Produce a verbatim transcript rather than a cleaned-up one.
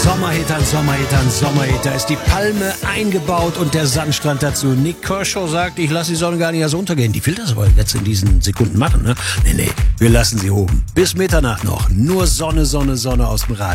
Sommerhit an Sommerhit an Sommerhit. Da ist die Palme eingebaut und der Sandstrand dazu. Nick Kershaw sagt, ich lasse die Sonne gar nicht erst untergehen. Die will das aber jetzt in diesen Sekunden machen, ne? Nee, nee, wir lassen sie oben. Bis Mitternacht noch. Nur Sonne, Sonne, Sonne aus dem Radio.